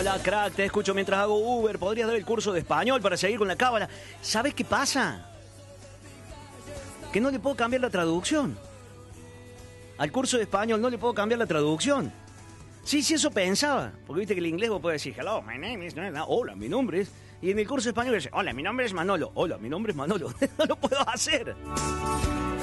Hola, crack, te escucho mientras hago Uber. ¿Podrías dar el curso de español para seguir con la cábala? ¿Sabes qué pasa? Que no le puedo cambiar la traducción. Al curso de español no le puedo cambiar la traducción. Sí, eso pensaba. Porque viste que el inglés vos podés decir, hello, my name is... Hola, mi nombre es... Y en el curso de español dice, hola, mi nombre es Manolo. Hola, mi nombre es Manolo. No lo puedo hacer.